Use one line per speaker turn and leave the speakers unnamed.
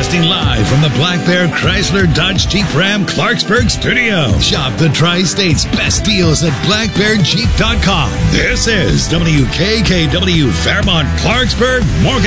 Broadcasting live from the Black Bear Chrysler Dodge Jeep Ram Clarksburg studio. Shop the Tri-State's best deals at blackbearjeep.com. This is WKKW Fairmont, Clarksburg, Morgan.